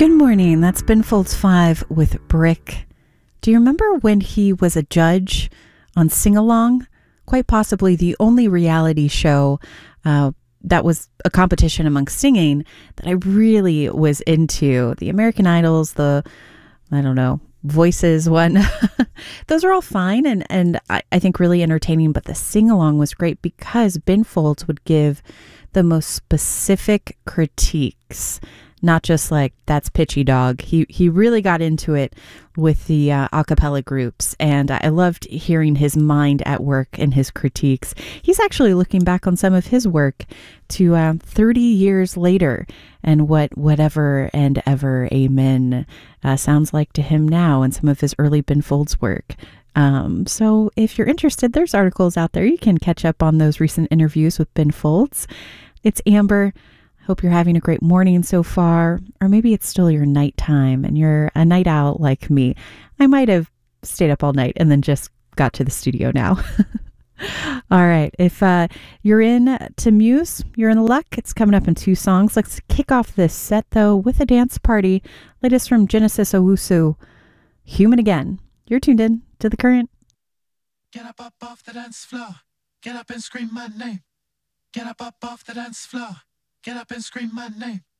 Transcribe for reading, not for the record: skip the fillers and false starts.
Good morning. That's Ben Folds 5 with Brick. Do you remember when he was a judge on Sing Along? Quite possibly the only reality show that was a competition amongst singing that I really was into. The American Idols, Voices one. Those are all fine and I think really entertaining, but the Sing Along was great because Ben Folds would give the most specific critiques. Not just like, that's pitchy dog. He really got into it with the a cappella groups, and I loved hearing his mind at work and his critiques. He's actually looking back on some of his work to 30 years later, and whatever and ever amen sounds like to him now, and some of his early Ben Folds work. So if you're interested, there's articles out there. You can catch up on those recent interviews with Ben Folds. It's Amber. Hope you're having a great morning so far, or maybe it's still your nighttime and you're a night owl like me. I might have stayed up all night and then just got to the studio now. All right. If you're in to Muse, you're in luck. It's coming up in 2 songs. Let's kick off this set, though, with a dance party. Latest from Genesis Owusu, Human Again. You're tuned in to The Current. Get up off the dance floor. Get up and scream my name. Get up off the dance floor. Get up and scream my name.